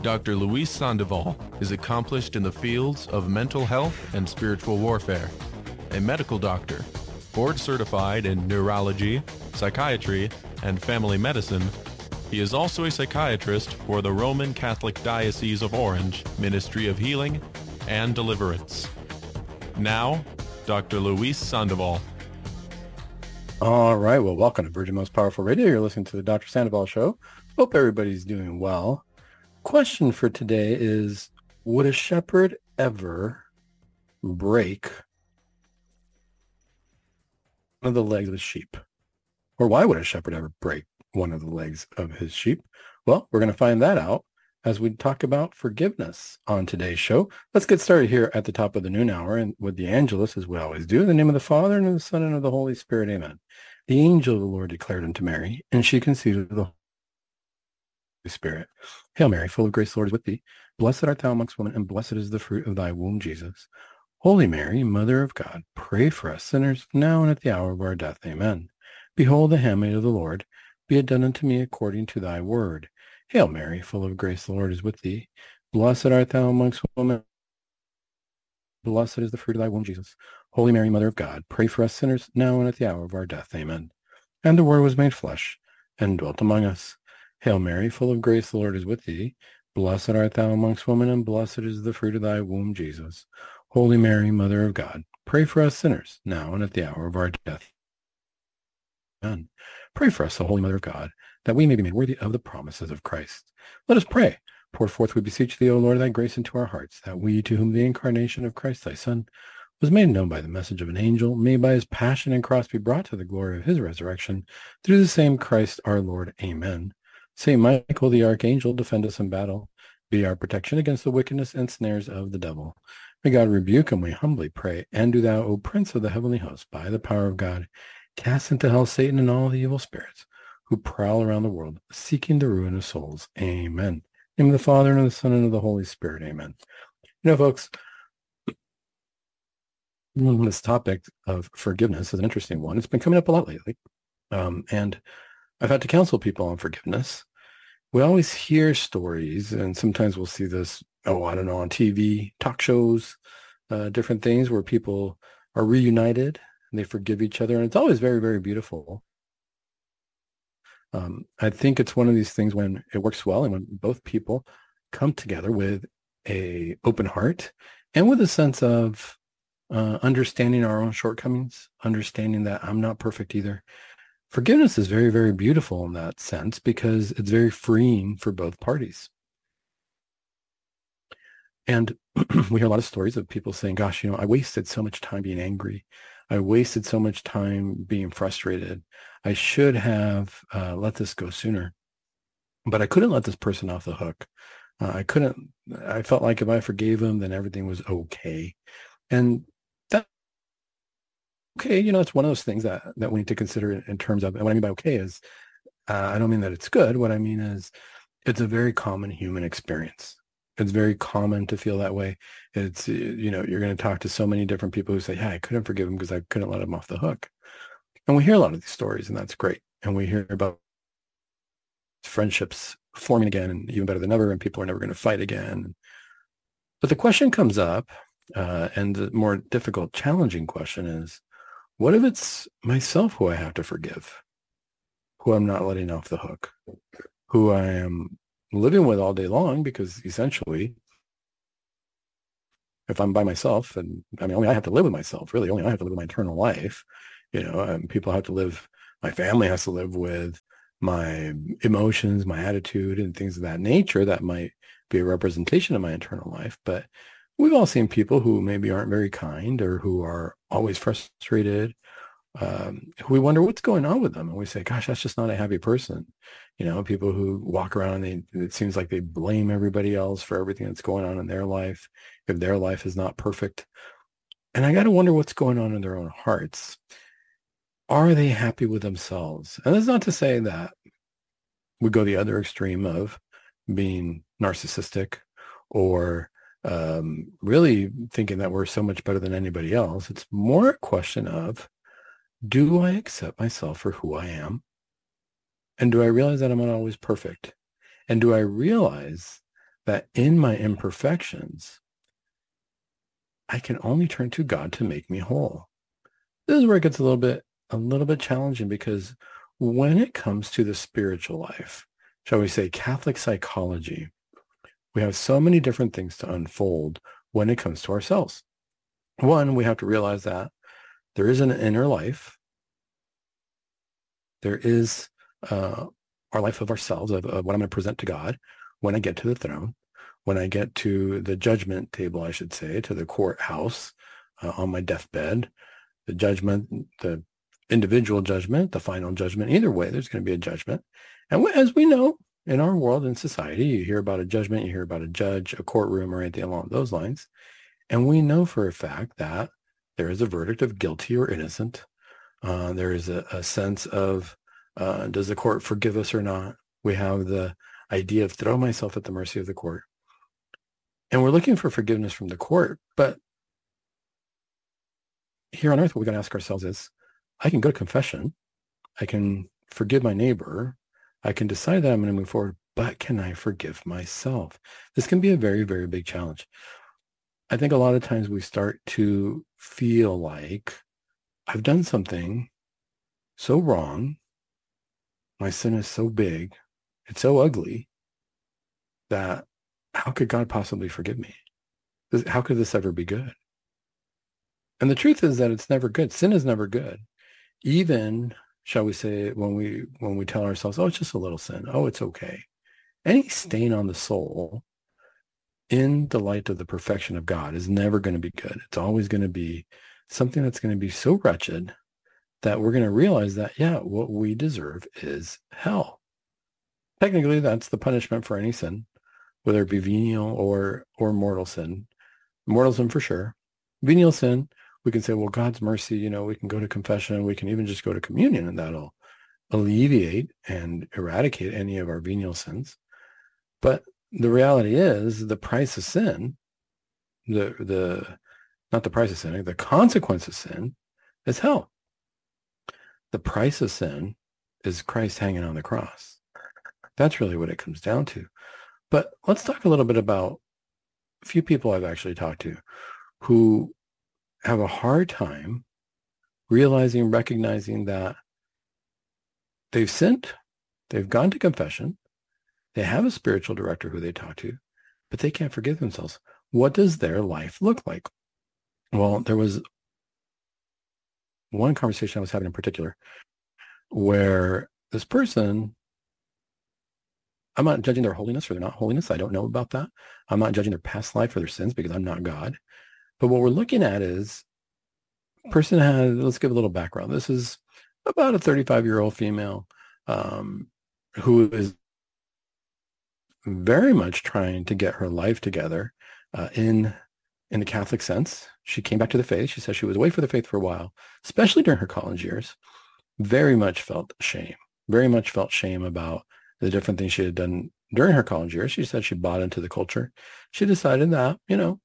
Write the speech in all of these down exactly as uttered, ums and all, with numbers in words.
Doctor Luis Sandoval is accomplished in the fields of mental health and spiritual warfare, a medical doctor, board certified in neurology, psychiatry, and family medicine. He is also a psychiatrist for the Roman Catholic Diocese of Orange Ministry of Healing and Deliverance. Now, Doctor Luis Sandoval. All right. Well, welcome to Virgin Most Powerful Radio. You're listening to the Doctor Sandoval Show. Hope everybody's doing well. Question for today is, would a shepherd ever break one of the legs of a sheep? Or why would a shepherd ever break one of the legs of his sheep? Well, we're going to find that out as we talk about forgiveness on today's show. Let's get started here at the top of the noon hour and with the Angelus, as we always do. In the name of the Father, and of the Son, and of the Holy Spirit. Amen. The angel of the Lord declared unto Mary, and she conceived of the Holy Spirit. Hail Mary, full of grace, the Lord is with thee. Blessed art thou amongst women, and blessed is the fruit of thy womb, Jesus. Holy Mary, Mother of God, pray for us sinners, now and at the hour of our death. Amen. Behold, the handmaid of the Lord, be it done unto me according to thy word. Hail Mary, full of grace, the Lord is with thee. Blessed art thou amongst women. Blessed is the fruit of thy womb, Jesus. Holy Mary, Mother of God, pray for us sinners, now and at the hour of our death. Amen. And the Word was made flesh, and dwelt among us. Hail Mary, full of grace, the Lord is with thee. Blessed art thou amongst women, and blessed is the fruit of thy womb, Jesus. Holy Mary, Mother of God, pray for us sinners, now and at the hour of our death. Amen. Pray for us, O Holy Mother of God, that we may be made worthy of the promises of Christ. Let us pray. Pour forth, we beseech thee, O Lord, thy grace into our hearts, that we, to whom the incarnation of Christ thy Son was made known by the message of an angel, may by his passion and cross be brought to the glory of his resurrection, through the same Christ our Lord. Amen. Saint Michael, the archangel, defend us in battle. Be our protection against the wickedness and snares of the devil. May God rebuke him, we humbly pray. And do thou, O Prince of the heavenly host, by the power of God, cast into hell Satan and all the evil spirits who prowl around the world, seeking the ruin of souls. Amen. In the name of the Father, and of the Son, and of the Holy Spirit. Amen. You know, folks, this topic of forgiveness is an interesting one. It's been coming up a lot lately. Um, and I've had to counsel people on forgiveness. We always hear stories, and sometimes we'll see this, oh, I don't know, on T V, talk shows, uh, different things where people are reunited and they forgive each other. And it's always very, very beautiful. Um, I think it's one of these things when it works well and when both people come together with a open heart and with a sense of uh, understanding our own shortcomings, understanding that I'm not perfect either. Forgiveness is very, very beautiful in that sense because it's very freeing for both parties. And we hear a lot of stories of people saying, gosh, you know, I wasted so much time being angry. I wasted so much time being frustrated. I should have uh, let this go sooner, but I couldn't let this person off the hook. Uh, I couldn't, I felt like if I forgave him, then everything was okay. And that, okay, you know, it's one of those things that, that we need to consider in terms of, and what I mean by okay is, uh, I don't mean that it's good. What I mean is it's a very common human experience. It's very common to feel that way. It's, you know, you're going to talk to so many different people who say, yeah, I couldn't forgive him because I couldn't let him off the hook. And we hear a lot of these stories, and that's great. And we hear about friendships forming again, and even better than ever, and people are never going to fight again. But the question comes up, uh, and the more difficult, challenging question is, what if it's myself who I have to forgive, who I'm not letting off the hook, who I am living with all day long? Because essentially, if I'm by myself, and I mean, only I have to live with myself, really, only I have to live with my eternal life. You know, um, people have to live, my family has to live with my emotions, my attitude, and things of that nature that might be a representation of my eternal life. But we've all seen people who maybe aren't very kind or who are always frustrated, um, who we wonder what's going on with them. And we say, gosh, that's just not a happy person. You know, people who walk around, and they, it seems like they blame everybody else for everything that's going on in their life, if their life is not perfect. And I got to wonder what's going on in their own hearts. Are they happy with themselves? And that's not to say that we go the other extreme of being narcissistic or um, really thinking that we're so much better than anybody else. It's more a question of, do I accept myself for who I am? And do I realize that I'm not always perfect? And do I realize that in my imperfections, I can only turn to God to make me whole. This is where it gets a little bit, a little bit challenging, because when it comes to the spiritual life, shall we say Catholic psychology, we have so many different things to unfold when it comes to ourselves. One, we have to realize that there is an inner life. There is uh, our life of ourselves, of, of what I'm going to present to God when I get to the throne, when I get to the judgment table, I should say, to the courthouse uh, on my deathbed, the judgment, the individual judgment, the final judgment. Either way, there's going to be a judgment. And as we know, in our world and society, you hear about a judgment, you hear about a judge, a courtroom, or anything along those lines. And we know for a fact that there is a verdict of guilty or innocent. Uh, there is a, a sense of, uh, does the court forgive us or not? We have the idea of throw myself at the mercy of the court. And we're looking for forgiveness from the court. But here on earth, what we got to ask ourselves is, I can go to confession. I can forgive my neighbor. I can decide that I'm going to move forward, but can I forgive myself? This can be a very, very big challenge. I think a lot of times we start to feel like I've done something so wrong. My sin is so big. It's so ugly that how could God possibly forgive me? How could this ever be good? And the truth is that it's never good. Sin is never good. Even, shall we say, when we when we tell ourselves, oh, it's just a little sin. Oh, it's okay. Any stain on the soul in the light of the perfection of God is never going to be good. It's always going to be something that's going to be so wretched that we're going to realize that, yeah, what we deserve is hell. Technically, that's the punishment for any sin, whether it be venial or or mortal sin. Mortal sin for sure. Venial sin, we can say, well, God's mercy, you know, we can go to confession, we can even just go to communion, and that'll alleviate and eradicate any of our venial sins. But the reality is the price of sin, the the not the price of sin, the consequence of sin is hell. The price of sin is Christ hanging on the cross. That's really what it comes down to. But let's talk a little bit about a few people I've actually talked to who have a hard time realizing, recognizing that they've sinned, they've gone to confession, they have a spiritual director who they talk to, but they can't forgive themselves. What does their life look like? Well, there was one conversation I was having in particular where this person, I'm not judging their holiness or their not holiness. I don't know about that. I'm not judging their past life or their sins because I'm not God. But what we're looking at is, person has, let's give a little background. This is about a thirty-five-year-old female um, who is very much trying to get her life together uh, in in the Catholic sense. She came back to the faith. She said she was away from the faith for a while, especially during her college years. Very much felt shame. Very much felt shame about the different things she had done during her college years. She said she bought into the culture. She decided that, you know,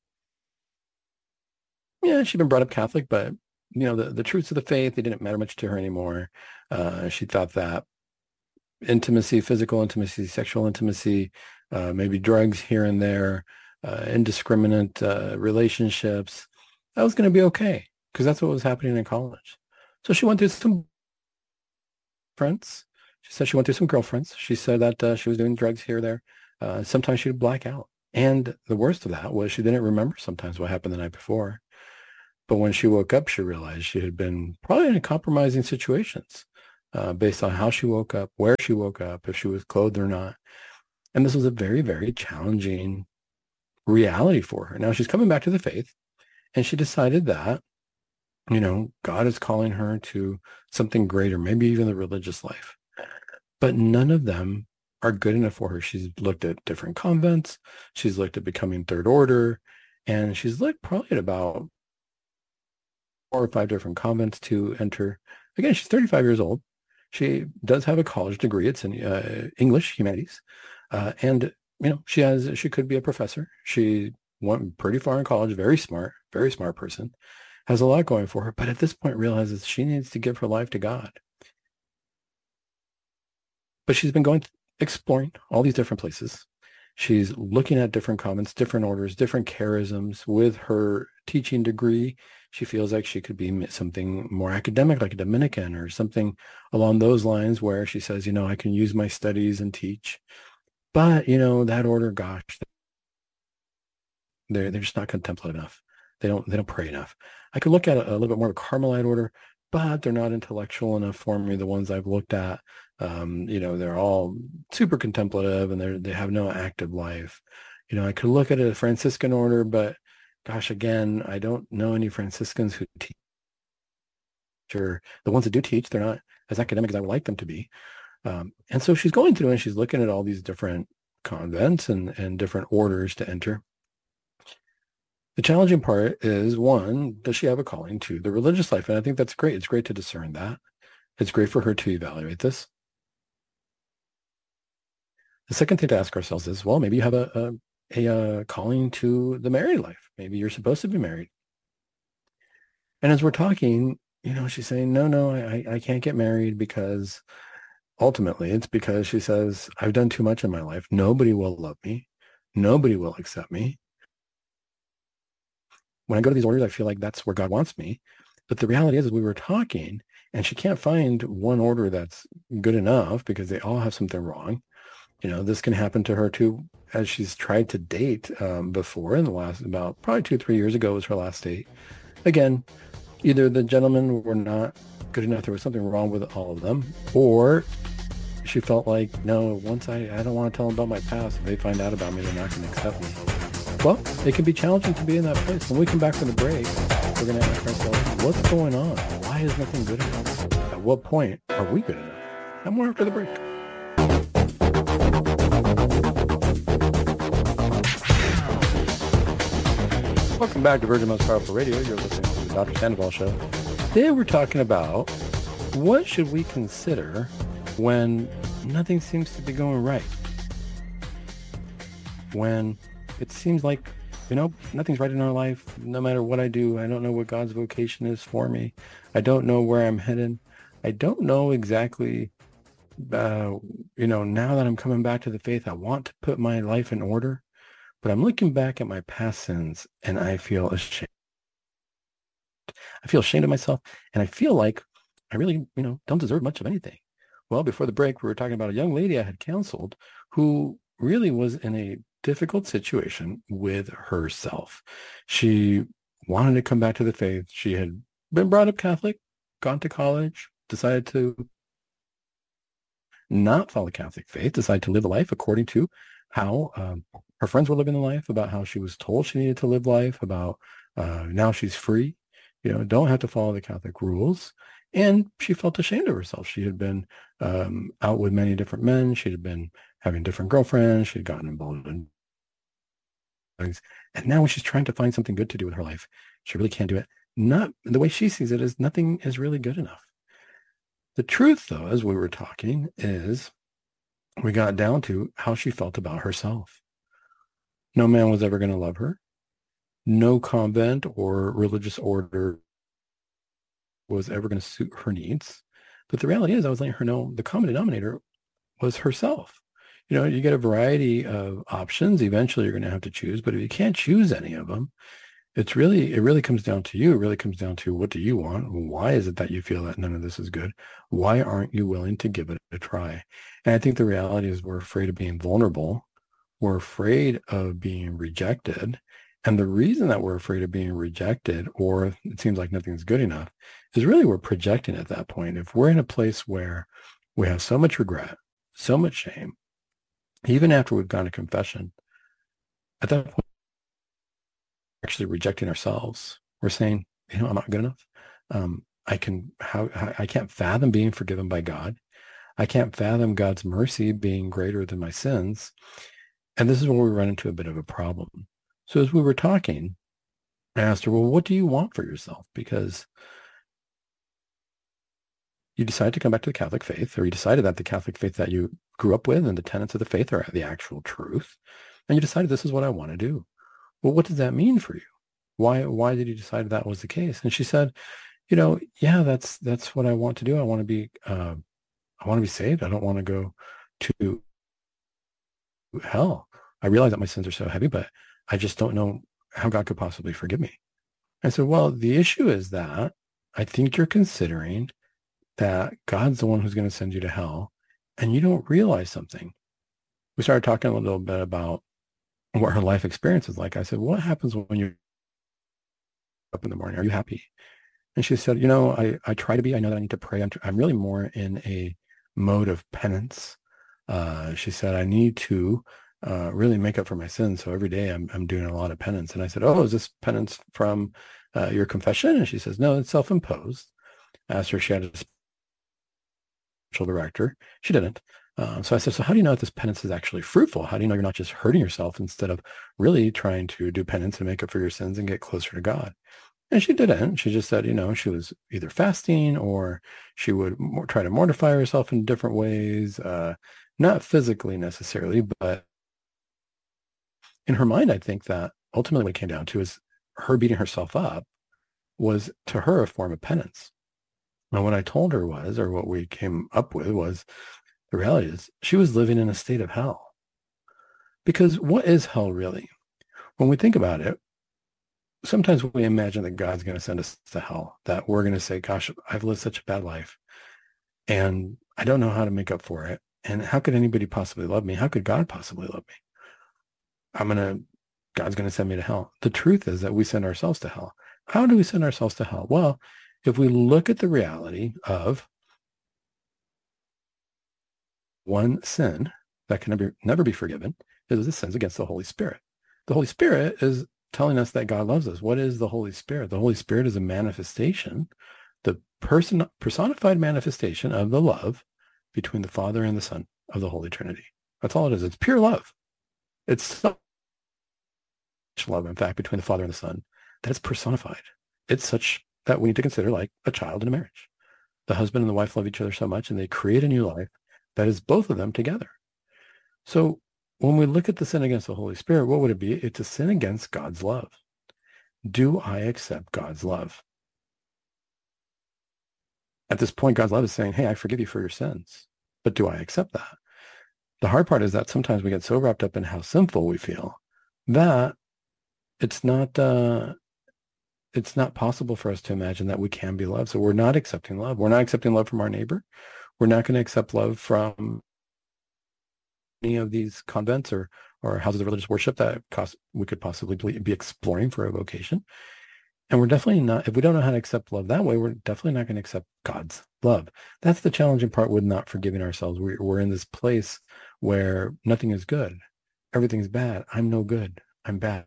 yeah, she'd been brought up Catholic, but, you know, the, the truths of the faith, they didn't matter much to her anymore. Uh, she thought that intimacy, physical intimacy, sexual intimacy, uh, maybe drugs here and there, uh, indiscriminate uh, relationships, that was going to be okay because that's what was happening in college. So she went through some friends. She said she went through some girlfriends. She said that uh, she was doing drugs here or there. Uh, sometimes she would black out. And the worst of that was she didn't remember sometimes what happened the night before. But when she woke up, she realized she had been probably in compromising situations uh, based on how she woke up, where she woke up, if she was clothed or not. And this was a very, very challenging reality for her. Now she's coming back to the faith, and she decided that, you know, God is calling her to something greater, maybe even the religious life. But none of them are good enough for her. She's looked at different convents. She's looked at becoming third order, and she's looked probably at about four or five different convents to enter. Again, she's thirty-five years old. She does have a college degree. It's in uh, English, humanities. Uh, and, you know, she has, she could be a professor. She went pretty far in college, very smart, very smart person, has a lot going for her. But at this point realizes she needs to give her life to God. But she's been going, exploring all these different places. She's looking at different convents, different orders, different charisms. With her teaching degree, she feels like she could be something more academic, like a Dominican or something along those lines, where she says, you know, I can use my studies and teach. But, you know, that order, gosh, they're, they're just not contemplative enough. They don't, they don't pray enough. I could look at a, a little bit more of a Carmelite order, but they're not intellectual enough for me. The ones I've looked at, um, you know, they're all super contemplative and they they have no active life. You know, I could look at a Franciscan order, but gosh, again, I don't know any Franciscans who teach, or the ones that do teach, they're not as academic as I would like them to be. Um, and so she's going through and she's looking at all these different convents and, and different orders to enter. The challenging part is, one, does she have a calling to the religious life? And I think that's great. It's great to discern that. It's great for her to evaluate this. The second thing to ask ourselves is, well, maybe you have a, a, a, a calling to the married life. Maybe you're supposed to be married. And as we're talking, you know, she's saying, no, no, I, I can't get married because ultimately it's because she says, I've done too much in my life. Nobody will love me. Nobody will accept me. When I go to these orders, I feel like that's where God wants me. But the reality is, is we were talking and she can't find one order that's good enough because they all have something wrong. You know, this can happen to her too, as she's tried to date um, before in the last, about probably two, three years ago was her last date. Again, either the gentlemen were not good enough, there was something wrong with all of them, or she felt like, no, once I, I don't want to tell them about my past. If they find out about me, they're not going to accept me. Well, it can be challenging to be in that place. When we come back from the break, we're going to ask ourselves, what's going on? Why is nothing good enough? At what point are we good enough? And more after the break. Welcome back to Virgin Most Powerful Radio. You're listening to the Doctor Sandoval Show. Today we're talking about what should we consider when nothing seems to be going right. When it seems like, you know, nothing's right in our life. No matter what I do, I don't know what God's vocation is for me. I don't know where I'm headed. I don't know exactly, uh, you know, now that I'm coming back to the faith, I want to put my life in order. But I'm looking back at my past sins and I feel ashamed. I feel ashamed of myself and I feel like I really, you know, don't deserve much of anything. Well, before the break, we were talking about a young lady I had counseled who really was in a difficult situation with herself. She wanted to come back to the faith. She had been brought up Catholic, gone to college, decided to not follow the Catholic faith, decided to live a life according to how um, her friends were living the life, about how she was told she needed to live life, about uh, now she's free, you know, don't have to follow the Catholic rules. And she felt ashamed of herself. She had been um, out with many different men. She had been having different girlfriends. She'd gotten involved in things. And now when she's trying to find something good to do with her life, she really can't do it. Not the way she sees it is nothing is really good enough. The truth, though, as we were talking, is we got down to how she felt about herself. No man was ever going to love her. No convent or religious order was ever going to suit her needs. But the reality is, I was letting her know the common denominator was herself. You know, you get a variety of options. Eventually, you're going to have to choose. But if you can't choose any of them, it's really, it really comes down to you. It really comes down to, what do you want? Why is it that you feel that none of this is good? Why aren't you willing to give it a try? And I think the reality is we're afraid of being vulnerable. We're afraid of being rejected. And the reason that we're afraid of being rejected, or it seems like nothing's good enough, is really we're projecting at that point. If we're in a place where we have so much regret, so much shame, even after we've gone to confession, at that point, we're actually rejecting ourselves. We're saying, you know, I'm not good enough. Um, I can, how, I can't fathom being forgiven by God. I can't fathom God's mercy being greater than my sins. And this is where we run into a bit of a problem. So as we were talking, I asked her, well, what do you want for yourself? Because you decided to come back to the Catholic faith, or you decided that the Catholic faith that you grew up with and the tenets of the faith are the actual truth. And you decided, this is what I want to do. Well, what does that mean for you? Why, why did you decide that was the case? And she said, you know, yeah, that's, that's what I want to do. I want to be, uh, I want to be saved. I don't want to go to hell. I realize that my sins are so heavy, but I just don't know how God could possibly forgive me. I said, well, the issue is that I think you're considering that God's the one who's going to send you to hell, and you don't realize something. We started talking a little bit about what her life experience is like. I said, what happens when you're up in the morning? Are you happy? And she said, you know, I, I try to be. I know that I need to pray. I'm, I'm really more in a mode of penance. Uh, she said, I need to uh, really make up for my sins. So every day I'm, I'm doing a lot of penance. And I said, oh, is this penance from uh, your confession? And she says, no, it's self-imposed. I asked her if she had a spiritual director. She didn't. Uh, so I said, so how do you know that this penance is actually fruitful? How do you know you're not just hurting yourself instead of really trying to do penance and make up for your sins and get closer to God? And she didn't. She just said, you know, she was either fasting or she would more, try to mortify herself in different ways, uh, not physically necessarily, but in her mind, I think that ultimately what it came down to is her beating herself up was to her a form of penance. And what I told her was, or what we came up with was, the reality is she was living in a state of hell. Because what is hell really? When we think about it, sometimes we imagine that God's going to send us to hell, that we're going to say, gosh, I've lived such a bad life and I don't know how to make up for it. And how could anybody possibly love me? How could God possibly love me? I'm going to, God's going to send me to hell. The truth is that we send ourselves to hell. How do we send ourselves to hell? Well, if we look at the reality of one sin that can never, never be forgiven, is the sins against the Holy Spirit. The Holy Spirit is telling us that God loves us. What is the Holy Spirit? The Holy Spirit is a manifestation, the person personified manifestation of the love between the Father and the Son of the Holy Trinity. That's all it is. It's pure love. It's such love, in fact, between the Father and the Son, that it's personified. It's such that we need to consider like a child in a marriage. The husband and the wife love each other so much, and they create a new life that is both of them together. So when we look at the sin against the Holy Spirit, what would it be? It's a sin against God's love. Do I accept God's love? At this point, God's love is saying, hey, I forgive you for your sins. But do I accept that? The hard part is that sometimes we get so wrapped up in how sinful we feel that it's not uh, it's not possible for us to imagine that we can be loved. So we're not accepting love. We're not accepting love from our neighbor. We're not going to accept love from any of these convents or or houses of religious worship that cost, we could possibly be exploring for a vocation. And we're definitely not, if we don't know how to accept love that way, we're definitely not going to accept God's love. That's the challenging part with not forgiving ourselves. We're, we're in this place where nothing is good. Everything's bad. I'm no good. I'm bad.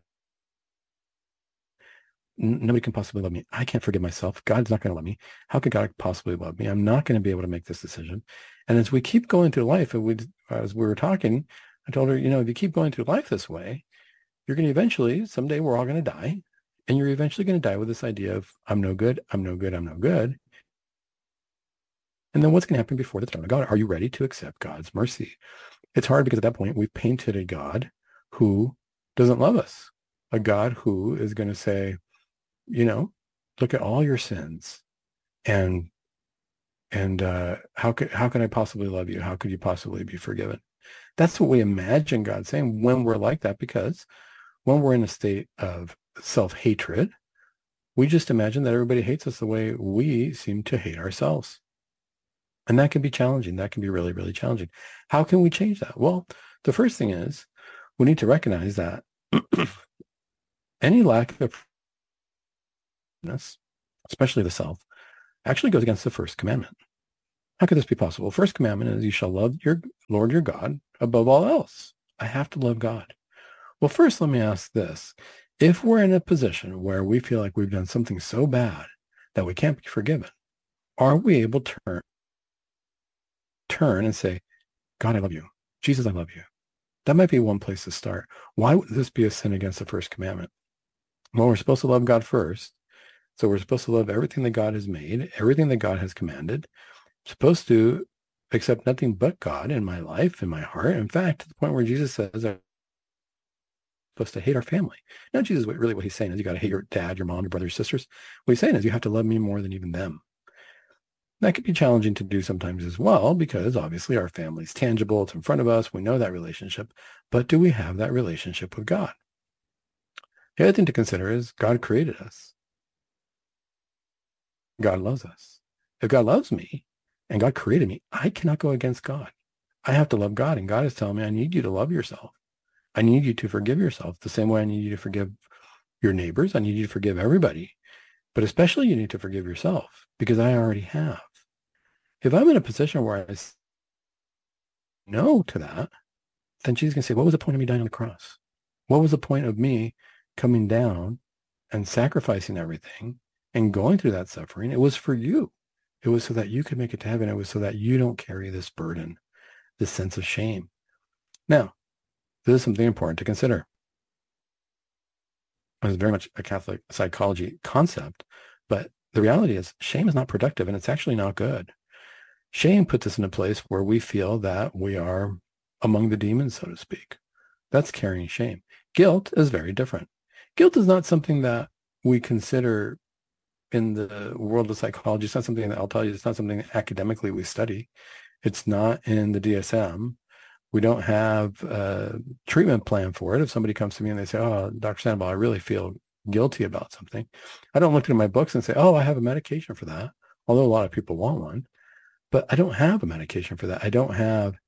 N- nobody can possibly love me. I can't forgive myself. God's not going to love me. How could God possibly love me? I'm not going to be able to make this decision. And as we keep going through life, and we, as we were talking, I told her, you know, if you keep going through life this way, you're going to eventually, someday we're all going to die. And you're eventually going to die with this idea of, I'm no good, I'm no good, I'm no good. And then what's going to happen before the throne of God? Are you ready to accept God's mercy? It's hard because at that point, we've painted a God who doesn't love us, a God who is going to say, you know, look at all your sins. And and uh, how could how can I possibly love you? How could you possibly be forgiven? That's what we imagine God saying when we're like that, because when we're in a state of self-hatred, we just imagine that everybody hates us the way we seem to hate ourselves. And that can be challenging. That can be really, really challenging. How can we change that? Well, the first thing is we need to recognize that any lack of forgiveness, especially the self, actually goes against the first commandment. How could this be possible? First commandment is you shall love your Lord your God above all else. I have to love God. Well, first, let me ask this. If we're in a position where we feel like we've done something so bad that we can't be forgiven, are we able to turn, turn and say, God, I love you. Jesus, I love you. That might be one place to start. Why would this be a sin against the first commandment? Well, we're supposed to love God first. So we're supposed to love everything that God has made, everything that God has commanded. I'm supposed to accept nothing but God in my life, in my heart. In fact, to the point where Jesus says, supposed to hate our family. Now, Jesus, really what he's saying is you got to hate your dad, your mom, your brothers, sisters. What he's saying is you have to love me more than even them. That can be challenging to do sometimes as well, because obviously our family is tangible. It's in front of us. We know that relationship. But do we have that relationship with God? The other thing to consider is God created us. God loves us. If God loves me and God created me, I cannot go against God. I have to love God. And God is telling me, I need you to love yourself. I need you to forgive yourself the same way I need you to forgive your neighbors. I need you to forgive everybody. But especially you need to forgive yourself, because I already have. If I'm in a position where I say no to that, then Jesus can say, what was the point of me dying on the cross? What was the point of me coming down and sacrificing everything and going through that suffering? It was for you. It was so that you could make it to heaven. It was so that you don't carry this burden, this sense of shame. Now, this is something important to consider. It's very much a Catholic psychology concept, but the reality is shame is not productive, and it's actually not good. Shame puts us in a place where we feel that we are among the demons, so to speak. That's carrying shame. Guilt is very different. Guilt is not something that we consider in the world of psychology. It's not something that I'll tell you, it's not something that academically we study. It's not in the D S M. We don't have a treatment plan for it. If somebody comes to me and they say, oh, Doctor Sandoval, I really feel guilty about something, I don't look into my books and say, oh, I have a medication for that, although a lot of people want one. But I don't have a medication for that. I don't have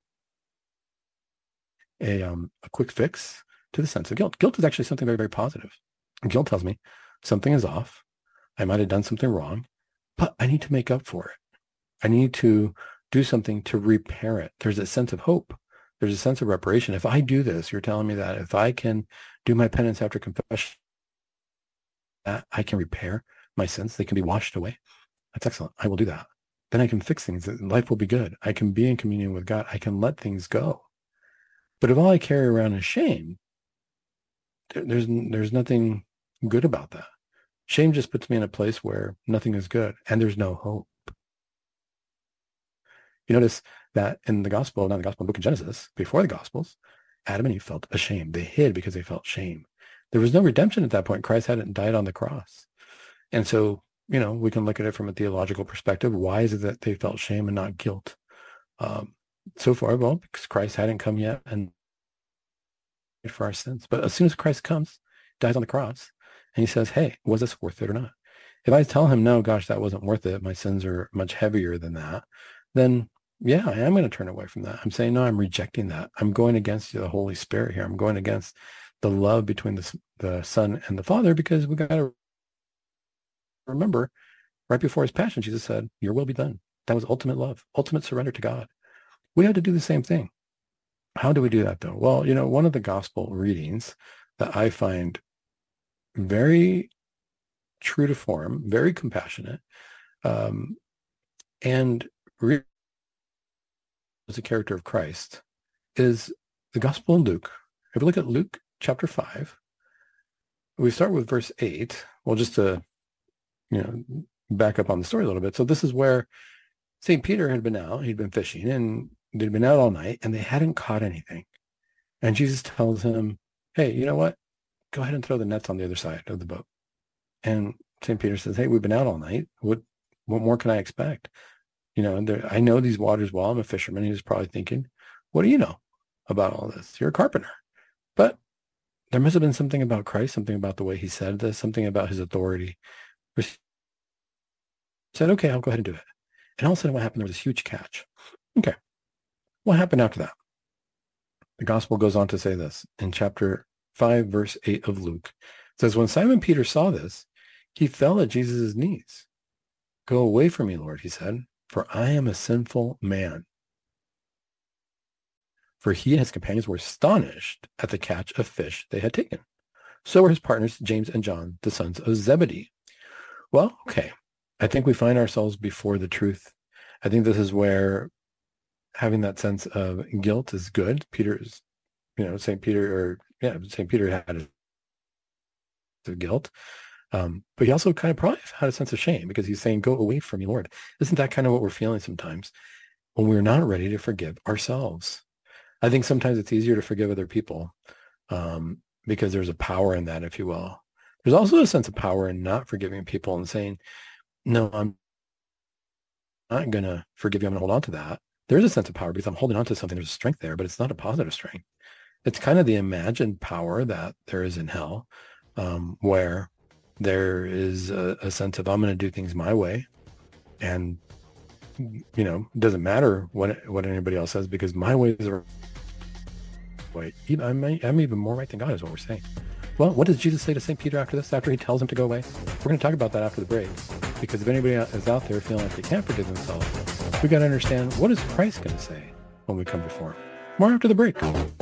a, um, a quick fix to the sense of guilt. Guilt is actually something very, very positive. Guilt tells me something is off. I might have done something wrong, but I need to make up for it. I need to do something to repair it. There's a sense of hope. There's a sense of reparation. If I do this, you're telling me that if I can do my penance after confession, that I can repair my sins. They can be washed away. That's excellent. I will do that. Then I can fix things. Life will be good. I can be in communion with God. I can let things go. But if all I carry around is shame, there's there's nothing good about that. Shame just puts me in a place where nothing is good and there's no hope. You notice that in the gospel, not the gospel, book of Genesis, before the gospels, Adam and Eve felt ashamed. They hid because they felt shame. There was no redemption at that point. Christ hadn't died on the cross. And so, you know, we can look at it from a theological perspective. Why is it that they felt shame and not guilt? Um, so far, well, because Christ hadn't come yet and for our sins. But as soon as Christ comes, dies on the cross, and he says, hey, was this worth it or not? If I tell him, no, gosh, that wasn't worth it, my sins are much heavier than that, then yeah, I am going to turn away from that. I'm saying, no, I'm rejecting that. I'm going against the Holy Spirit here. I'm going against the love between the, the Son and the Father, because we got to remember, right before his passion, Jesus said, your will be done. That was ultimate love, ultimate surrender to God. We had to do the same thing. How do we do that, though? Well, you know, one of the gospel readings that I find very true to form, very compassionate, um, and re- as a character of Christ is the gospel in Luke. If we look at Luke chapter five, we start with verse eight. Well, just to, you know, back up on the story a little bit. So this is where Saint Peter had been out, he'd been fishing, and they'd been out all night and they hadn't caught anything. And Jesus tells him, hey, you know what? Go ahead and throw the nets on the other side of the boat. And Saint Peter says, hey, we've been out all night. What, what more can I expect? You know, there, I know these waters well. I'm a fisherman. He was probably thinking, what do you know about all this? You're a carpenter. But there must have been something about Christ, something about the way he said this, something about his authority. He said, okay, I'll go ahead and do it. And all of a sudden what happened, there was this huge catch. Okay. What happened after that? The gospel goes on to say this in chapter five, verse eight of Luke. It says, when Simon Peter saw this, he fell at Jesus' knees. Go away from me, Lord, he said, for I am a sinful man. For he and his companions were astonished at the catch of fish they had taken. So were his partners, James and John, the sons of Zebedee. Well, okay. I think we find ourselves before the truth. I think this is where having that sense of guilt is good. Peter's, you know, Saint Peter, or yeah, Saint Peter had a guilt. Um, but he also kind of probably had a sense of shame because he's saying, go away from me, Lord. Isn't that kind of what we're feeling sometimes when we're not ready to forgive ourselves? I think sometimes it's easier to forgive other people um, because there's a power in that, if you will. There's also a sense of power in not forgiving people and saying, no, I'm not going to forgive you. I'm going to hold on to that. There's a sense of power because I'm holding on to something. There's a strength there, but it's not a positive strength. It's kind of the imagined power that there is in hell, um, where there is a, a sense of I'm going to do things my way. And, you know, it doesn't matter what what anybody else says because my ways are right. I'm, I'm even more right than God is what we're saying. Well, what does Jesus say to Saint Peter after this, after he tells him to go away? We're going to talk about that after the break, because if anybody is out there feeling like they can't forgive themselves, we got to understand, what is Christ going to say when we come before him? More after the break.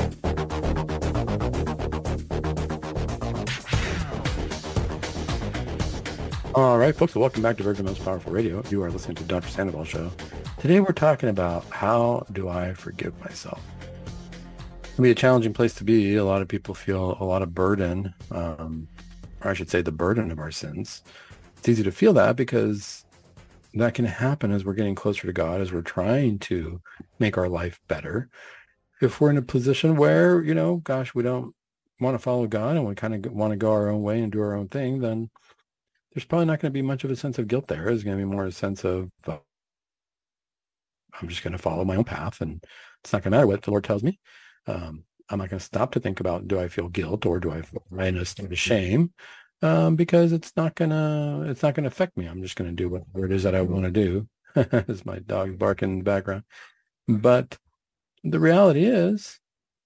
All right, folks, welcome back to Virgin Most Powerful Radio. You are listening to Doctor Sandoval Show. Today we're talking about how do I forgive myself? It can be a challenging place to be. A lot of people feel a lot of burden, um, or I should say the burden of our sins. It's easy to feel that because that can happen as we're getting closer to God, as we're trying to make our life better. If we're in a position where, you know, gosh, we don't want to follow God and we kind of want to go our own way and do our own thing, then there's probably not going to be much of a sense of guilt there. There's going to be more a sense of, uh, I'm just going to follow my own path, and it's not going to matter what the Lord tells me. Um, I'm not going to stop to think about, do I feel guilt or do I feel in a state of shame? Um, because it's not going to, it's not going to affect me. I'm just going to do whatever it is that I want to do. As my dog's barking in the background. But the reality is,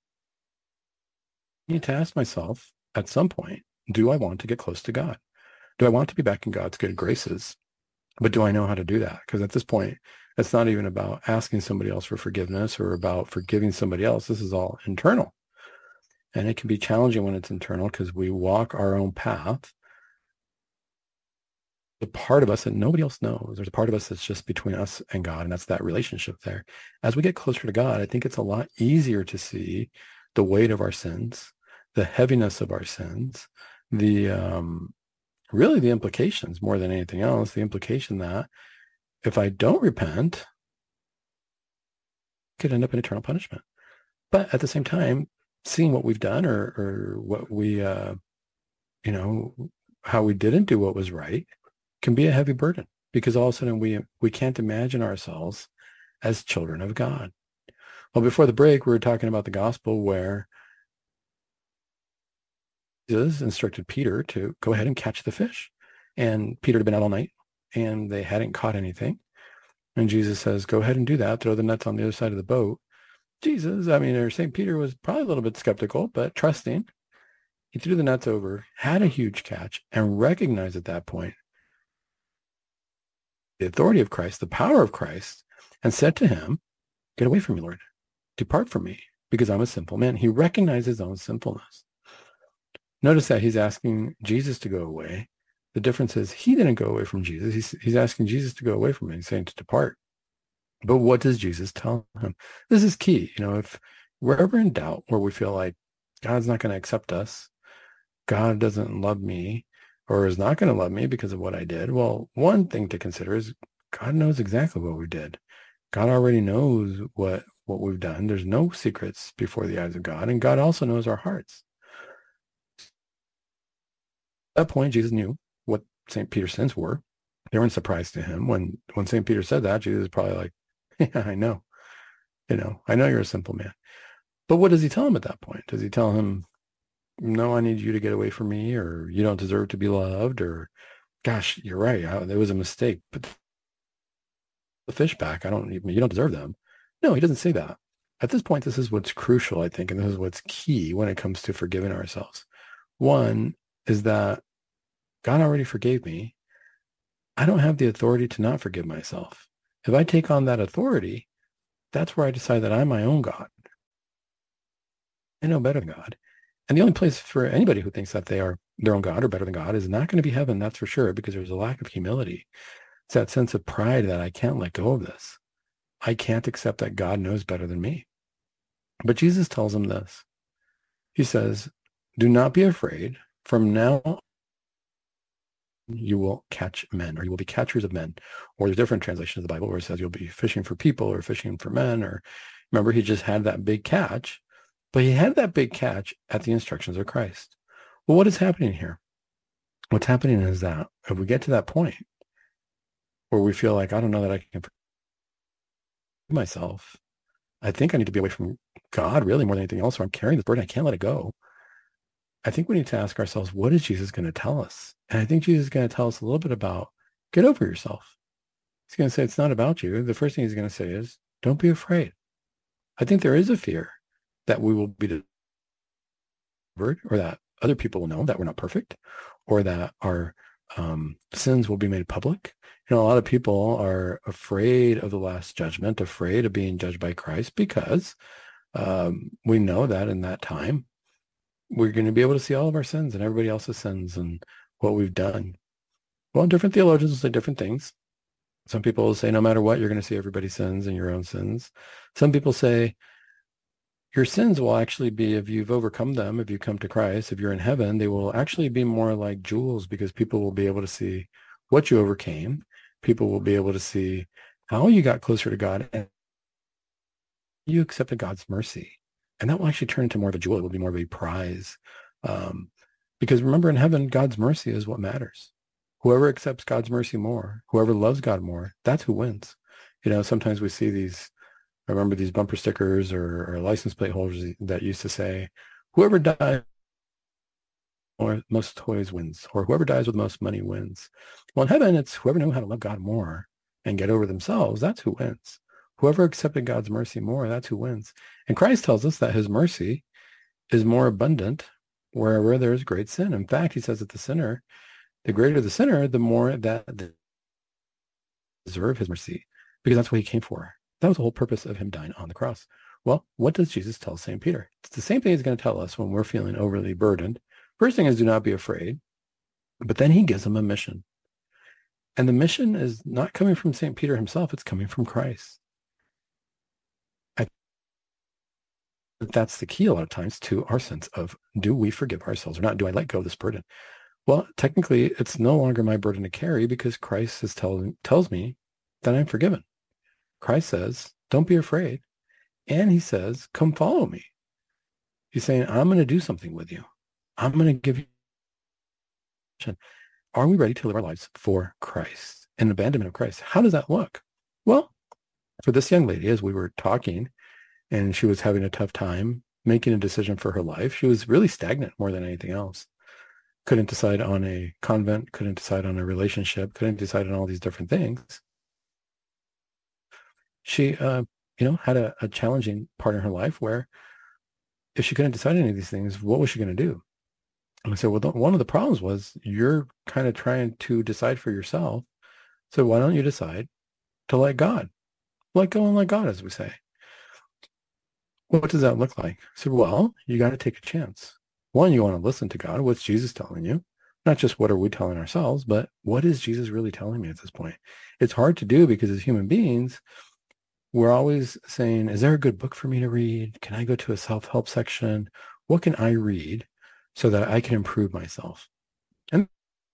I need to ask myself at some point, do I want to get close to God? Do I want to be back in God's good graces? But do I know how to do that? Because at this point, it's not even about asking somebody else for forgiveness or about forgiving somebody else. This is all internal. And it can be challenging when it's internal because we walk our own path. The part of us that nobody else knows, there's a part of us that's just between us and God, and that's that relationship there. As we get closer to God, I think it's a lot easier to see the weight of our sins, the heaviness of our sins, the um, really the implications more than anything else, the implication that if I don't repent, I could end up in eternal punishment. But at the same time, seeing what we've done or, or what we, uh, you know, how we didn't do what was right can be a heavy burden because all of a sudden we, we can't imagine ourselves as children of God. Well, before the break, we were talking about the gospel where Jesus instructed Peter to go ahead and catch the fish. And Peter had been out all night and they hadn't caught anything. And Jesus says, go ahead and do that. Throw the nets on the other side of the boat. Jesus, I mean, or Saint Peter was probably a little bit skeptical, but trusting. He threw the nets over, had a huge catch, and recognized at that point the authority of Christ, the power of Christ, and said to him, get away from me, Lord. Depart from me, because I'm a sinful man. He recognized his own sinfulness. Notice that he's asking Jesus to go away. The difference is he didn't go away from Jesus. He's, he's asking Jesus to go away from him. He's saying to depart. But what does Jesus tell him? This is key. You know, if we're ever in doubt where we feel like God's not going to accept us, God doesn't love me or is not going to love me because of what I did. Well, one thing to consider is God knows exactly what we did. God already knows what, what we've done. There's no secrets before the eyes of God. And God also knows our hearts. At that point, Jesus knew what Saint Peter's sins were. They weren't surprised to him. When, when Saint Peter said that, Jesus is probably like, yeah, I know. You know, I know you're a simple man. But what does he tell him at that point? Does he tell him, no, I need you to get away from me, or you don't deserve to be loved, or gosh, you're right, I, there was a mistake. Put the fish back. I don't even, you don't deserve them. No, he doesn't say that. At this point, this is what's crucial, I think, and this is what's key when it comes to forgiving ourselves. One is that God already forgave me. I don't have the authority to not forgive myself. If I take on that authority, that's where I decide that I'm my own God. I know better than God. And the only place for anybody who thinks that they are their own God or better than God is not going to be heaven, that's for sure, because there's a lack of humility. It's that sense of pride that I can't let go of this. I can't accept that God knows better than me. But Jesus tells him this. He says, do not be afraid. From now on, you will catch men, or you will be catchers of men. Or there's different translations of the Bible where it says you'll be fishing for people or fishing for men. Or remember, he just had that big catch, but he had that big catch at the instructions of Christ. Well, what is happening here? What's happening is that if we get to that point where we feel like, I don't know that I can myself. I think I need to be away from God really more than anything else, or I'm carrying this burden. I can't let it go. I think we need to ask ourselves, what is Jesus going to tell us? And I think Jesus is going to tell us a little bit about get over yourself. He's going to say, it's not about you. The first thing he's going to say is, don't be afraid. I think there is a fear that we will be delivered, or that other people will know that we're not perfect, or that our um, sins will be made public. You know, a lot of people are afraid of the last judgment, afraid of being judged by Christ, because um, we know that in that time, we're going to be able to see all of our sins and everybody else's sins and what we've done. Well, different theologians will say different things. Some people will say, no matter what, you're going to see everybody's sins and your own sins. Some people say, your sins will actually be, if you've overcome them, if you come to Christ, if you're in heaven, they will actually be more like jewels, because people will be able to see what you overcame. People will be able to see how you got closer to God and you accepted God's mercy. And that will actually turn into more of a jewel. It will be more of a prize. Um, because remember, in heaven, God's mercy is what matters. Whoever accepts God's mercy more, whoever loves God more, that's who wins. You know, sometimes we see these, I remember these bumper stickers or, or license plate holders that used to say, whoever dies or most toys wins, or whoever dies with most money wins. Well, in heaven, it's whoever knew how to love God more and get over themselves, that's who wins. Whoever accepted God's mercy more, that's who wins. And Christ tells us that his mercy is more abundant wherever there is great sin. In fact, he says that the sinner, the greater the sinner, the more that they deserve his mercy, because that's what he came for. That was the whole purpose of him dying on the cross. Well, what does Jesus tell Saint Peter? It's the same thing he's going to tell us when we're feeling overly burdened. First thing is, do not be afraid. But then he gives him a mission. And the mission is not coming from Saint Peter himself. It's coming from Christ. I think that's the key a lot of times to our sense of, do we forgive ourselves or not? Do I let go of this burden? Well, technically, it's no longer my burden to carry, because Christ is telling tells me that I'm forgiven. Christ says, don't be afraid. And he says, come follow me. He's saying, I'm going to do something with you. I'm going to give you. Are we ready to live our lives for Christ, an abandonment of Christ? How does that look? Well, for this young lady, as we were talking, and she was having a tough time making a decision for her life, she was really stagnant more than anything else. Couldn't decide on a convent, couldn't decide on a relationship, couldn't decide on all these different things. She, uh, you know, had a, a challenging part in her life where if she couldn't decide any of these things, what was she going to do? And I said, well, the, one of the problems was you're kind of trying to decide for yourself. So why don't you decide to let God, let go and let God, as we say. What does that look like? I said, well, you got to take a chance. One, you want to listen to God. What's Jesus telling you? Not just what are we telling ourselves, but what is Jesus really telling me at this point? It's hard to do because as human beings, we're always saying, is there a good book for me to read? Can I go to a self-help section? What can I read so that I can improve myself? And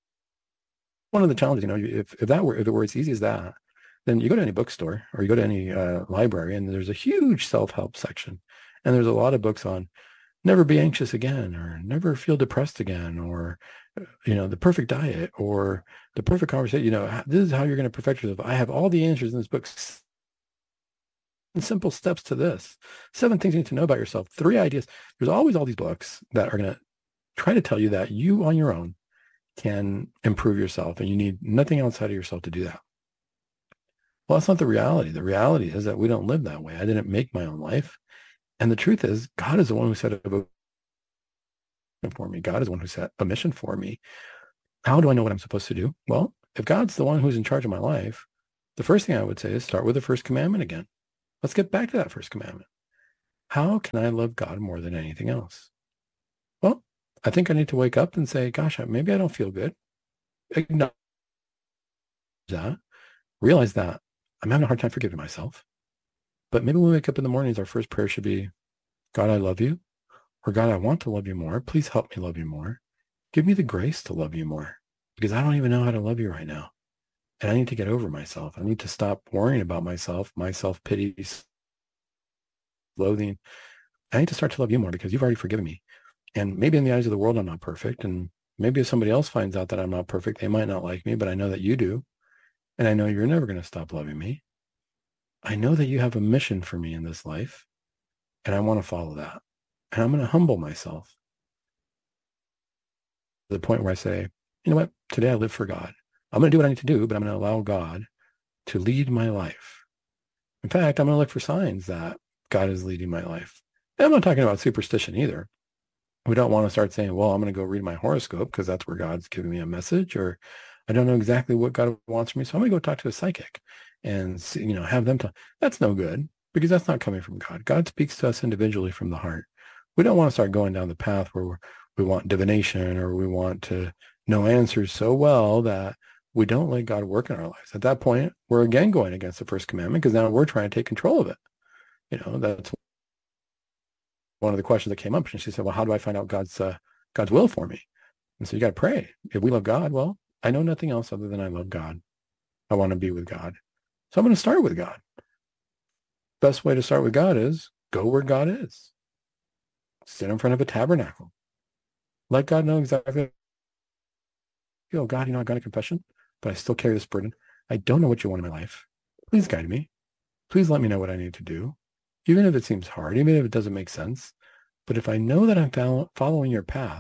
one of the challenges, you know, if, if that were, if it were as easy as that, then you go to any bookstore or you go to any uh, library and there's a huge self-help section. And there's a lot of books on never be anxious again, or never feel depressed again, or, you know, the perfect diet, or the perfect conversation. You know, this is how you're going to perfect yourself. I have all the answers in this book. Simple steps to this. Seven things you need to know about yourself. Three ideas. There's always all these books that are going to try to tell you that you on your own can improve yourself and you need nothing outside of yourself to do that. Well, that's not the reality. The reality is that we don't live that way. I didn't make my own life. And the truth is, God is the one who set up a for me. God is the one who set a mission for me. How do I know what I'm supposed to do? Well, if God's the one who's in charge of my life, the first thing I would say is start with the first commandment again. Let's get back to that first commandment. How can I love God more than anything else? Well, I think I need to wake up and say, gosh, maybe I don't feel good. Acknowledge that. Realize that I'm having a hard time forgiving myself. But maybe when we wake up in the mornings, our first prayer should be, God, I love you. Or God, I want to love you more. Please help me love you more. Give me the grace to love you more, because I don't even know how to love you right now. And I need to get over myself. I need to stop worrying about myself, my self-pity, loathing. I need to start to love you more because you've already forgiven me. And maybe in the eyes of the world, I'm not perfect. And maybe if somebody else finds out that I'm not perfect, they might not like me, but I know that you do. And I know you're never going to stop loving me. I know that you have a mission for me in this life, and I want to follow that. And I'm going to humble myself to the point where I say, you know what? Today I live for God. I'm going to do what I need to do, but I'm going to allow God to lead my life. In fact, I'm going to look for signs that God is leading my life. And I'm not talking about superstition either. We don't want to start saying, well, I'm going to go read my horoscope because that's where God's giving me a message, or I don't know exactly what God wants from me. So I'm going to go talk to a psychic and see, you know, have them talk. That's no good, because that's not coming from God. God speaks to us individually from the heart. We don't want to start going down the path where we're, we want divination, or we want to know answers so well that we don't let God work in our lives. At that point, we're again going against the first commandment, because now we're trying to take control of it. You know, that's one of the questions that came up. And she said, well, how do I find out God's uh, God's will for me? And so you got to pray. If we love God, well, I know nothing else other than I love God. I want to be with God. So I'm going to start with God. Best way to start with God is go where God is. Sit in front of a tabernacle. Let God know exactly. Oh, God, you know, I got a confession, but I still carry this burden. I don't know what you want in my life. Please guide me. Please let me know what I need to do. Even if it seems hard, even if it doesn't make sense. But if I know that I'm following your path,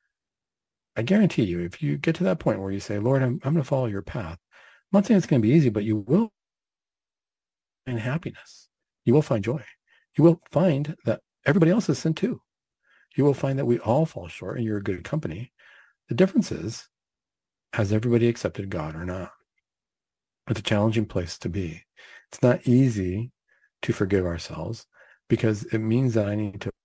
I guarantee you, if you get to that point where you say, Lord, I'm, I'm going to follow your path, I'm not saying it's going to be easy, but you will find happiness. You will find joy. You will find that everybody else has sinned too. You will find that we all fall short, and you're a good company. The difference is, has everybody accepted God or not? It's a challenging place to be. It's not easy to forgive ourselves, because it means that I need to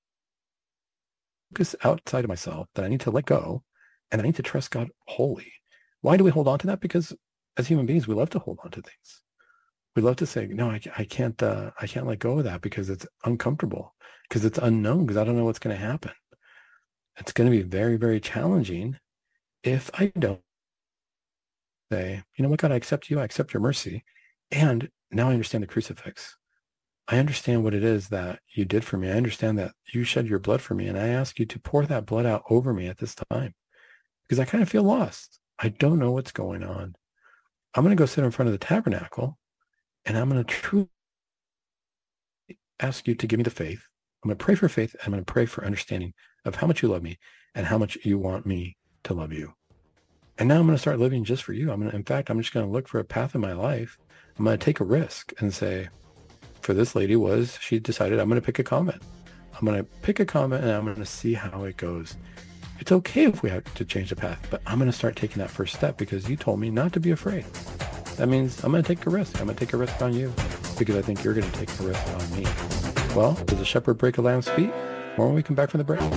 focus outside of myself, that I need to let go, and I need to trust God wholly. Why do we hold on to that? Because as human beings, we love to hold on to things. We love to say, no, I, I can't, uh, I can't let go of that because it's uncomfortable, because it's unknown, because I don't know what's going to happen. It's going to be very, very challenging if I don't say, you know what, God, I accept you. I accept your mercy. And now I understand the crucifix. I understand what it is that you did for me. I understand that you shed your blood for me. And I ask you to pour that blood out over me at this time, because I kind of feel lost. I don't know what's going on. I'm going to go sit in front of the tabernacle, and I'm going to truly ask you to give me the faith. I'm going to pray for faith. And I'm going to pray for understanding of how much you love me and how much you want me to love you. And now I'm going to start living just for you. I'm going to, in fact, I'm just going to look for a path in my life. I'm going to take a risk and say, for this lady was, she decided I'm going to pick a comment. I'm going to pick a comment, and I'm going to see how it goes. It's okay if we have to change the path, but I'm going to start taking that first step, because you told me not to be afraid. That means I'm going to take a risk. I'm going to take a risk on you, because I think you're going to take a risk on me. Well, does a shepherd break a lamb's feet? Or when we come back from the break.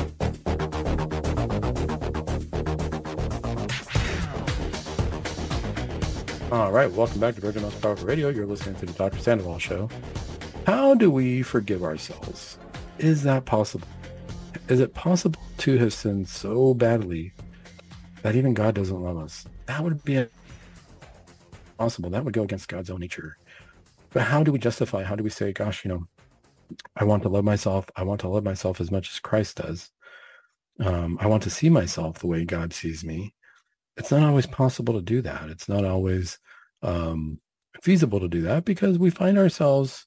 All right, welcome back to Virgin Most Powerful Radio. You're listening to the Doctor Sandoval Show. How do we forgive ourselves? Is that possible? Is it possible to have sinned so badly that even God doesn't love us? That would be impossible. That would go against God's own nature. But how do we justify? How do we say, gosh, you know, I want to love myself. I want to love myself as much as Christ does. Um, I want to see myself the way God sees me. It's not always possible to do that. It's not always um, feasible to do that, because we find ourselves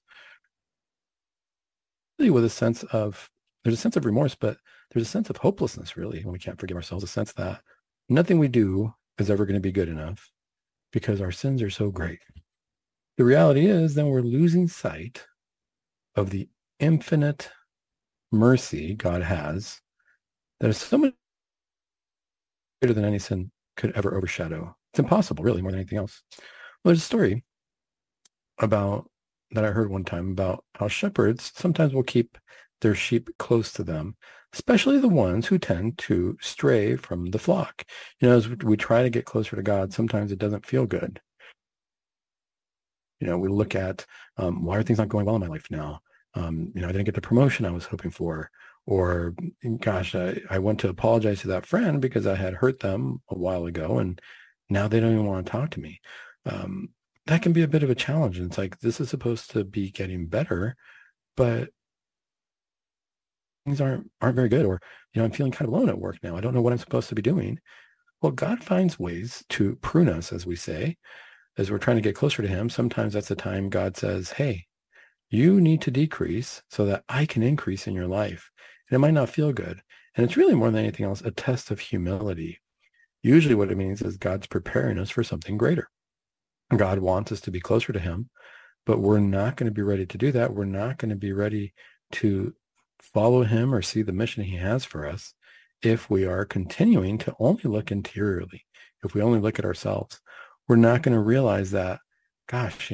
really with a sense of, there's a sense of remorse, but there's a sense of hopelessness, really, when we can't forgive ourselves, a sense that nothing we do is ever going to be good enough because our sins are so great. The reality is then we're losing sight of the infinite mercy God has that is so much greater than any sin could ever overshadow. It's impossible, really, more than anything else. Well, there's a story about that I heard one time about how shepherds sometimes will keep their sheep close to them, especially the ones who tend to stray from the flock. You know, as we try to get closer to God, sometimes it doesn't feel good. You know, we look at, um, why are things not going well in my life now? Um, you know, I didn't get the promotion I was hoping for. Or, gosh, I, I went to apologize to that friend because I had hurt them a while ago, and now they don't even want to talk to me. Um, that can be a bit of a challenge. And it's like, this is supposed to be getting better, but things aren't aren't very good. Or, you know, I'm feeling kind of alone at work now. I don't know what I'm supposed to be doing. Well, God finds ways to prune us, as we say, as we're trying to get closer to him. Sometimes that's the time God says, hey, You need to decrease so that I can increase in your life. And it might not feel good. And it's really more than anything else, a test of humility. Usually what it means is God's preparing us for something greater. God wants us to be closer to him, but we're not going to be ready to do that. We're not going to be ready to follow him or see the mission he has for us if we are continuing to only look interiorly. If we only look at ourselves, we're not going to realize that, gosh,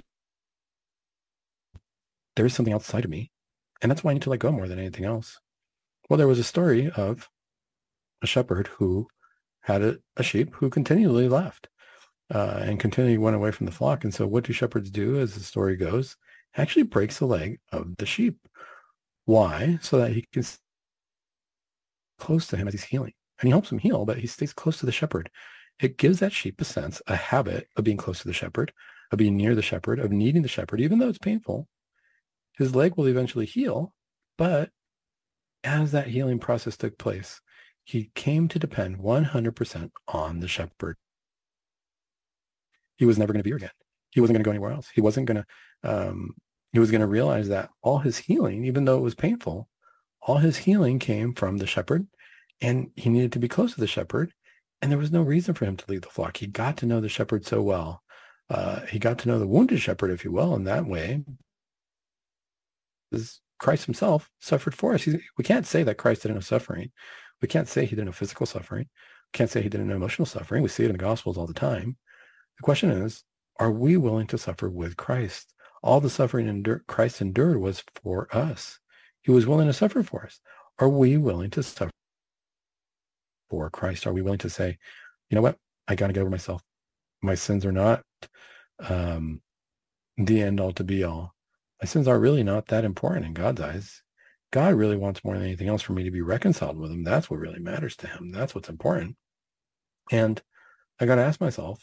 there's something outside of me. And that's why I need to let go more than anything else. Well, there was a story of a shepherd who had a, a sheep who continually left uh, and continually went away from the flock. And so what do shepherds do, as the story goes? Actually breaks the leg of the sheep. Why? So that he can stay close to him as he's healing. And he helps him heal, but he stays close to the shepherd. It gives that sheep a sense, a habit of being close to the shepherd, of being near the shepherd, of needing the shepherd, even though it's painful. His leg will eventually heal, but as that healing process took place, he came to depend one hundred percent on the shepherd. He was never going to be here again. He wasn't going to go anywhere else. He wasn't going to, um, he was going to realize that all his healing, even though it was painful, all his healing came from the shepherd, and he needed to be close to the shepherd. And there was no reason for him to leave the flock. He got to know the shepherd so well. Uh, he got to know the wounded shepherd, if you will, in that way. Christ himself suffered for us. He's, we can't say that Christ didn't know suffering. We can't say he didn't know physical suffering. We can't say he didn't know emotional suffering. We see it in the Gospels all the time. The question is, are we willing to suffer with Christ? All the suffering endure, Christ endured was for us. He was willing to suffer for us. Are we willing to suffer for Christ? Are we willing to say, you know what? I got to get over myself. My sins are not um, the end all to be all. My sins are really not that important in God's eyes. God really wants more than anything else for me to be reconciled with him. That's what really matters to him. That's what's important. And I got to ask myself,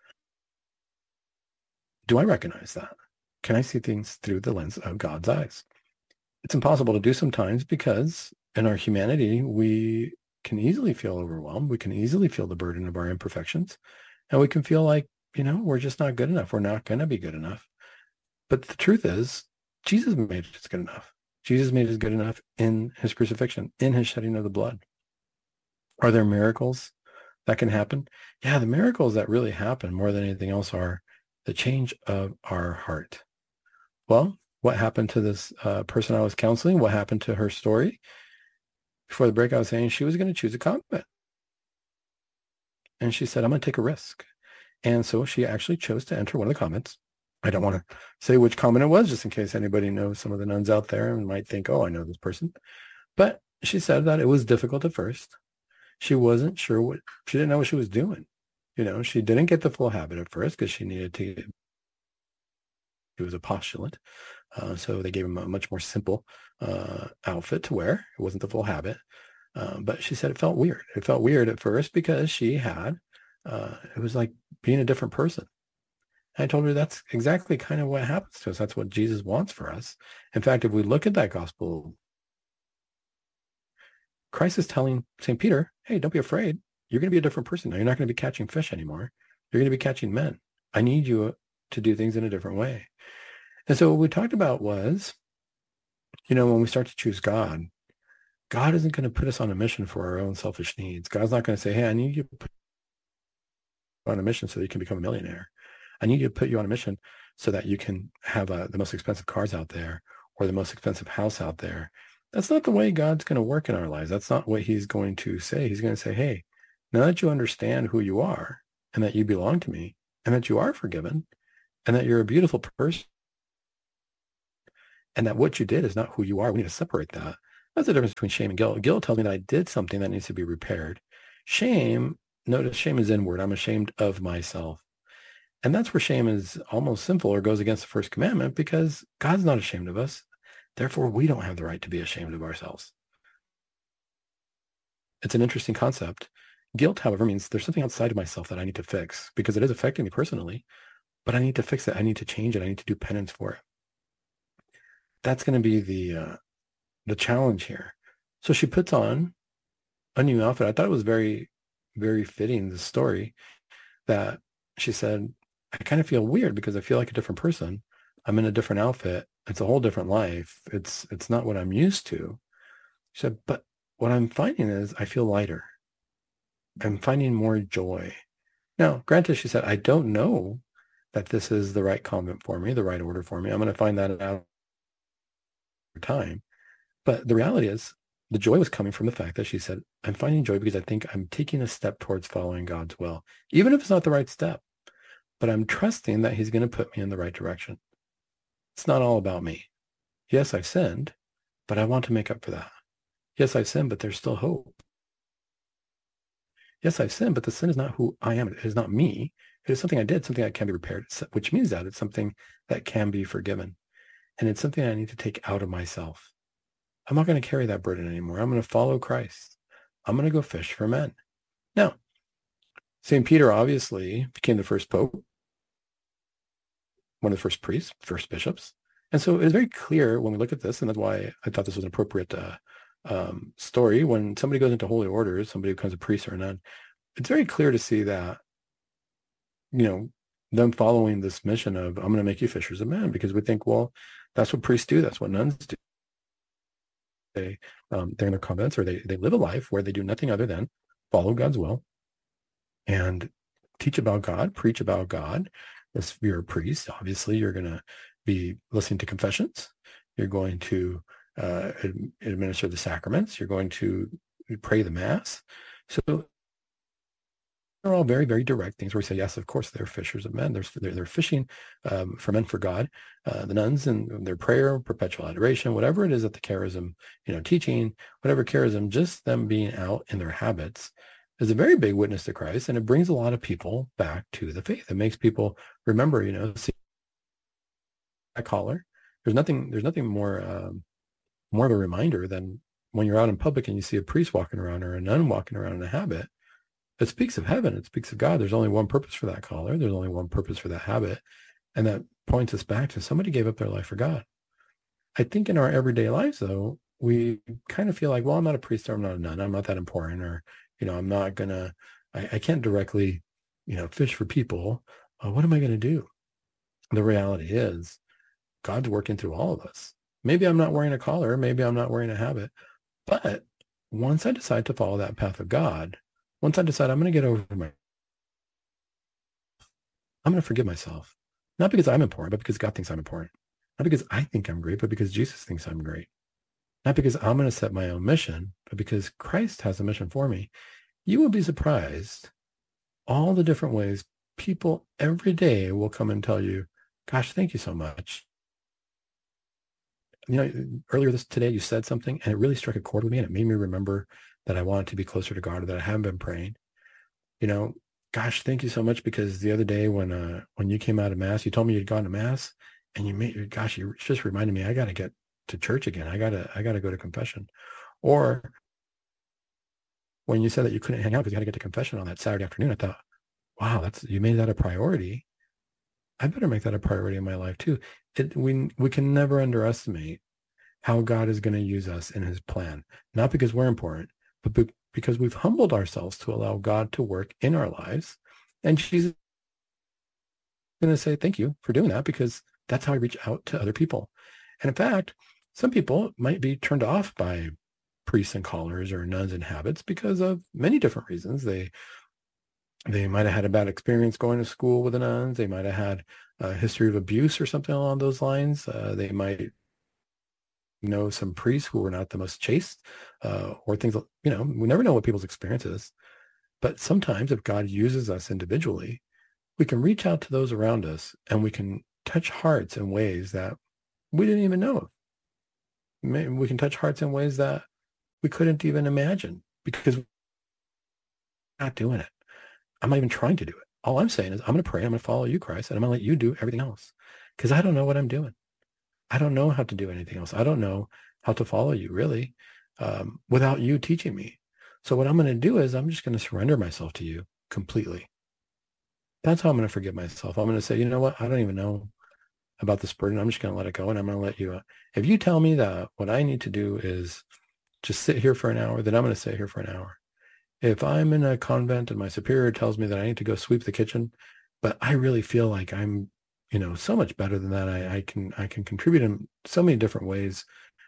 do I recognize that? Can I see things through the lens of God's eyes? It's impossible to do sometimes because in our humanity, we can easily feel overwhelmed. We can easily feel the burden of our imperfections. And we can feel like, you know, we're just not good enough. We're not going to be good enough. But the truth is, Jesus made it good enough. Jesus made it good enough in his crucifixion, in his shedding of the blood. Are there miracles that can happen? Yeah, the miracles that really happen more than anything else are the change of our heart. Well, what happened to this uh, person I was counseling? What happened to her story? Before the break, I was saying she was going to choose a convent. And she said, I'm going to take a risk. And so she actually chose to enter one of the convents. I don't want to say which convent it was, just in case anybody knows some of the nuns out there and might think, oh, I know this person. But she said that it was difficult at first. She wasn't sure what, she didn't know what she was doing. You know, she didn't get the full habit at first because she needed to, she was a postulant. Uh, so they gave him a much more simple uh, outfit to wear. It wasn't the full habit. Uh, but she said it felt weird. It felt weird at first because she had, uh, it was like being a different person. I told her that's exactly kind of what happens to us. That's what Jesus wants for us. In fact, if we look at that gospel, Christ is telling Saint Peter, hey, don't be afraid. You're going to be a different person now. You're not going to be catching fish anymore. You're going to be catching men. I need you to do things in a different way. And so what we talked about was, you know, when we start to choose God, God isn't going to put us on a mission for our own selfish needs. God's not going to say, hey, I need you to put you on a mission so that you can become a millionaire. I need you to put you on a mission so that you can have uh, the most expensive cars out there or the most expensive house out there. That's not the way God's going to work in our lives. That's not what he's going to say. He's going to say, hey, now that you understand who you are and that you belong to me and that you are forgiven and that you're a beautiful person and that what you did is not who you are, we need to separate that. That's the difference between shame and guilt. Guilt tells me that I did something that needs to be repaired. Shame, notice shame is inward. I'm ashamed of myself. And that's where shame is almost sinful or goes against the first commandment because God's not ashamed of us. Therefore, we don't have the right to be ashamed of ourselves. It's an interesting concept. Guilt, however, means there's something outside of myself that I need to fix because it is affecting me personally, but I need to fix it. I need to change it. I need to do penance for it. That's going to be the uh, the challenge here. So she puts on a new outfit. I thought it was very, very fitting, the story, that she said, I kind of feel weird because I feel like a different person. I'm in a different outfit It's a whole different life. It's it's not what I'm used to. She said, but what I'm finding is I feel lighter. I'm finding more joy. Now, granted, she said, I don't know that this is the right convent for me, the right order for me. I'm going to find that out over time. But the reality is the joy was coming from the fact that she said, I'm finding joy because I think I'm taking a step towards following God's will, even if it's not the right step. But I'm trusting that he's going to put me in the right direction. It's not all about me. Yes, I've sinned, but I want to make up for that. Yes, I've sinned, but there's still hope. Yes, I've sinned, but the sin is not who I am. It is not me. It is something I did, something that can be repaired, which means that it's something that can be forgiven. And it's something I need to take out of myself. I'm not going to carry that burden anymore. I'm going to follow Christ. I'm going to go fish for men. Now, Saint Peter obviously became the first pope, one of the first priests, first bishops. And so it's very clear when we look at this, and that's why I thought this was an appropriate uh, um, story. When somebody goes into holy orders, somebody becomes a priest or a nun, it's very clear to see that, you know, them following this mission of, I'm going to make you fishers of men, because we think, well, that's what priests do. That's what nuns do. They, um, they're in their convents, or they, they live a life where they do nothing other than follow God's will and teach about God, preach about God. If you're a priest, obviously you're going to be listening to confessions. You're going to uh, administer the sacraments. You're going to pray the Mass. So they're all very, very direct things where we say, yes, of course, they're fishers of men. They're, they're, they're fishing um, for men for God. Uh, the nuns and their prayer, perpetual adoration, whatever it is that the charism, you know, teaching, whatever charism, just them being out in their habits is a very big witness to Christ. And it brings a lot of people back to the faith. It makes people remember, you know, see a collar. There's nothing, there's nothing more, um, more of a reminder than when you're out in public and you see a priest walking around or a nun walking around in a habit. It speaks of heaven. It speaks of God. There's only one purpose for that collar. There's only one purpose for that habit. And that points us back to somebody gave up their life for God. I think in our everyday lives, though, we kind of feel like, well, I'm not a priest or I'm not a nun. I'm not that important. Or, you know, I'm not going to, I can't directly, you know, fish for people. Uh, what am I going to do? The reality is God's working through all of us. Maybe I'm not wearing a collar. Maybe I'm not wearing a habit. But once I decide to follow that path of God, once I decide I'm going to get over my, I'm going to forgive myself. Not because I'm important, but because God thinks I'm important. Not because I think I'm great, but because Jesus thinks I'm great. Not because I'm going to set my own mission, but because Christ has a mission for me. You will be surprised all the different ways people every day will come and tell you, gosh, thank you so much. You know, earlier this today, you said something and it really struck a chord with me, and it made me remember that I wanted to be closer to God, or that I haven't been praying. You know, gosh, thank you so much, because the other day when uh, when you came out of Mass, you told me you'd gone to Mass, and you made, gosh, you just reminded me, I got to get to church again. I got to, I got to go to confession. Or when you said that you couldn't hang out because you had to get to confession on that Saturday afternoon, I thought, wow, that's, you made that a priority. I better make that a priority in my life too. It, we, we can never underestimate how God is going to use us in his plan, not because we're important, but be, because we've humbled ourselves to allow God to work in our lives. And she's going to say, thank you for doing that, because that's how I reach out to other people. And in fact, some people might be turned off by priests and collars or nuns and habits because of many different reasons. They they might have had a bad experience going to school with the nuns. They might have had a history of abuse or something along those lines. Uh, they might know some priests who were not the most chaste, uh, or things, you know, we never know what people's experience is. But sometimes if God uses us individually, we can reach out to those around us and we can touch hearts in ways that we didn't even know of. We can touch hearts in ways that we couldn't even imagine, because we're not doing it. I'm not even trying to do it. All I'm saying is I'm going to pray. I'm going to follow you, Christ, and I'm going to let you do everything else, because I don't know what I'm doing. I don't know how to do anything else. I don't know how to follow you, really, um, without you teaching me. So what I'm going to do is I'm just going to surrender myself to you completely. That's how I'm going to forgive myself. I'm going to say, you know what? I don't even know about this burden. I'm just going to let it go, and I'm going to let you. Uh, if you tell me that what I need to do is just sit here for an hour, then I'm going to sit here for an hour. If I'm in a convent and my superior tells me that I need to go sweep the kitchen, but I really feel like I'm you know, so much better than that. I, I can I can contribute in so many different ways.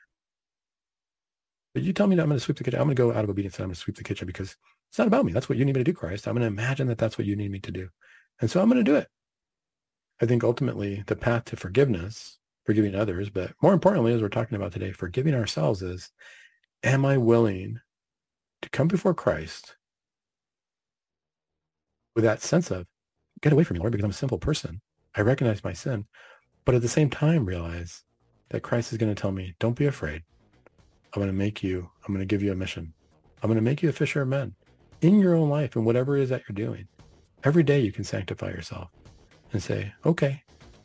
But you tell me that I'm going to sweep the kitchen. I'm going to go out of obedience and I'm going to sweep the kitchen because it's not about me. That's what you need me to do, Christ. I'm going to imagine that that's what you need me to do. And so I'm going to do it. I think ultimately the path to forgiveness, forgiving others, but more importantly, as we're talking about today, forgiving ourselves is, am I willing to come before Christ with that sense of, get away from me, Lord, because I'm a sinful person. I recognize my sin, but at the same time realize that Christ is going to tell me, don't be afraid. I'm going to make you, I'm going to give you a mission. I'm going to make you a fisher of men in your own life and whatever it is that you're doing. Every day you can sanctify yourself and say, okay,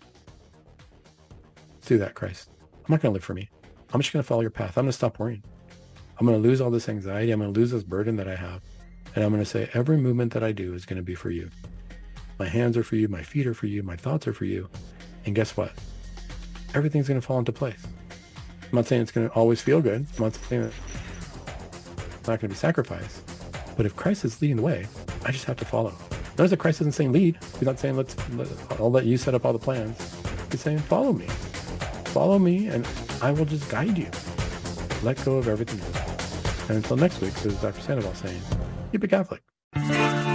let's do that, Christ. I'm not going to live for me. I'm just going to follow your path. I'm going to stop worrying. I'm going to lose all this anxiety. I'm going to lose this burden that I have. And I'm going to say, every movement that I do is going to be for you. My hands are for you. My feet are for you. My thoughts are for you. And guess what? Everything's going to fall into place. I'm not saying it's going to always feel good. I'm not saying it's not going to be sacrificed. But if Christ is leading the way, I just have to follow. Notice that Christ isn't saying lead. He's not saying, let's, let, I'll let you set up all the plans. He's saying, follow me. Follow me and I will just guide you. Let go of everything else. And until next week, this is Doctor Sandoval saying, keep it Catholic.